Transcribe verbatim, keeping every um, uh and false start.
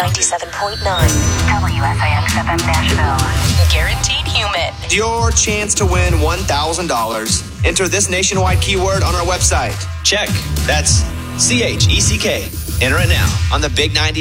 ninety-seven point nine. W S I X F M Nashville. Guaranteed human. Your chance to win one thousand dollars. Enter this nationwide keyword on our website. Check. That's C H E C K. Enter it now on the Big ninety.